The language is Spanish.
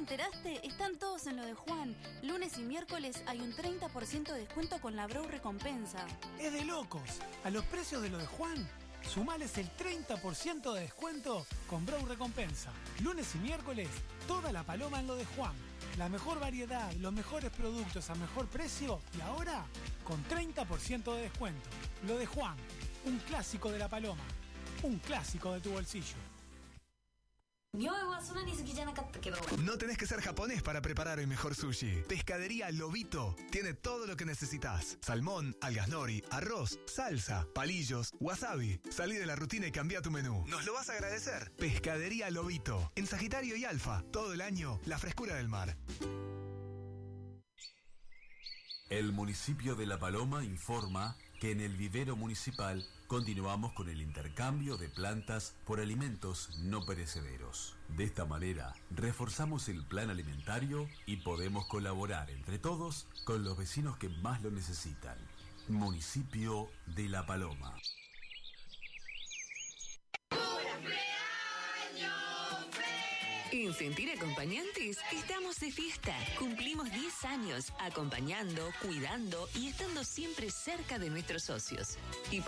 enteraste? Están todos en lo de Juan. Lunes y miércoles hay un 30% de descuento con la Brau Recompensa. ¡Es de locos! A los precios de lo de Juan, sumales el 30% de descuento con Brau Recompensa. Lunes y miércoles, toda la paloma en lo de Juan. La mejor variedad, los mejores productos a mejor precio y ahora con 30% de descuento. Lo de Juan, un clásico de la paloma, un clásico de tu bolsillo. No tenés que ser japonés para preparar el mejor sushi. Pescadería Lobito tiene todo lo que necesitas. Salmón, algas nori, arroz, salsa, palillos, wasabi. Salí de la rutina y cambia tu menú. Nos lo vas a agradecer. Pescadería Lobito. En Sagitario y Alfa. Todo el año, la frescura del mar. El municipio de La Paloma informa que en el vivero municipal continuamos con el intercambio de plantas por alimentos no perecederos. De esta manera, reforzamos el plan alimentario y podemos colaborar entre todos con los vecinos que más lo necesitan. Municipio de La Paloma. En Sentir Acompañantes estamos de fiesta. Cumplimos 10 años acompañando, cuidando y estando siempre cerca de nuestros socios. Y